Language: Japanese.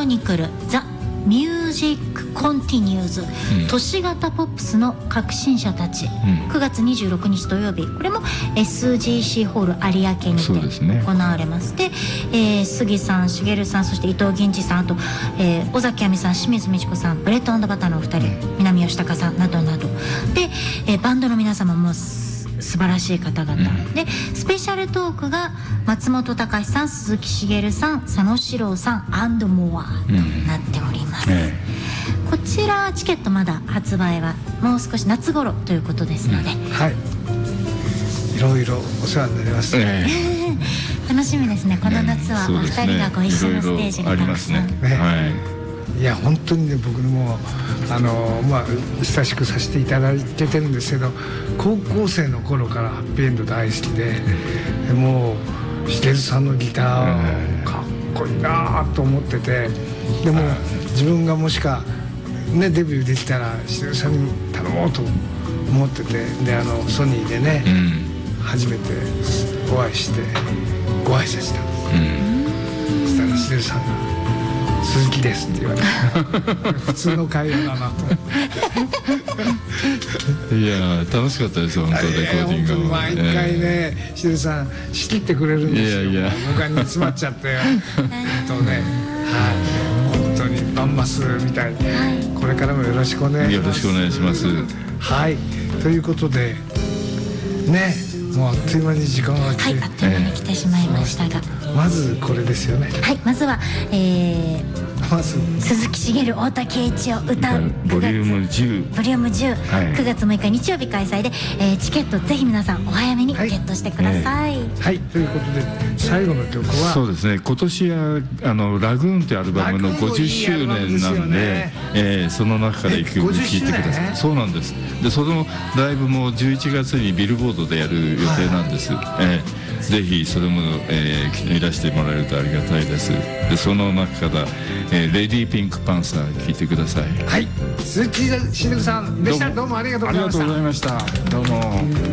ニクル、ザ・ミュージック・コンティニューズ、都市型ポップスの革新者たち、9月26日土曜日、これも SGC ホール有明にて行われます。で、杉さん、茂さん、そして伊藤銀次さん、あと、尾崎亜美さん、清水美智子さん、ブレッド&バターのお二人、南吉高さんなどなどで、バンドの皆様も素晴らしい方々、でスペシャルトークが松本隆さん、鈴木茂さん、佐野史郎さん&モアとなっております。こちらチケットまだ発売はもう少し夏頃ということですので、 はい、いろいろお世話になります、 楽しみですね。この夏はお二人がご一緒のステージがたくさん、 いや本当にね、僕も親しくさせていただいてるんですけど、高校生の頃からハッピーエンド大好きで、もう茂さんのギターかっこいいなと思ってて、でも自分がもしかねデビューできたら茂さんに頼もうと思ってて、でソニーでね、初めてお会いしてご挨拶したんです。そしたら茂さんが鈴木ですって言われて普通の会話だなといや楽しかったですよ本当レコーディングが毎回ね、しずさん仕切ってくれるんですよ。僕は煮詰まっちゃって本当にバンマスみたいに、これからもよろしくお願いします。 よろしくお願いします。 はい、ということでね、もうあっという間に時間が来て、 あっという間に来てしまいましたが、 まずこれですよね。 はい、まずは、鈴木茂、太田圭一を歌うボリューム10、 9月6日日曜日開催で、チケットぜひ皆さんお早めにゲットしてください。 はい、ということで最後の曲はそうですね、今年はラグーンというアルバムの50周年なんで、その中から1曲聴いてください。そうなんです。でそのライブも11月にビルボードでやる予定なんです。ぜひそれも、いらしてもらえるとありがたいです。でその中から、レディーピンクパンサー聴いてください。 はい、鈴木茂さんでした。どうもありがとうございました。 ありがとうございました。どうも。